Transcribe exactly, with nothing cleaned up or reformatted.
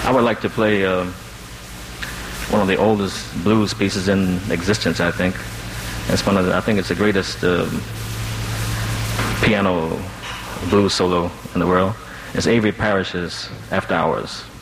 I would like to play uh, one of the oldest blues pieces in existence, I think. It's one of the, I think it's the greatest uh, piano blues solo in the world. It's Avery Parrish's After Hours.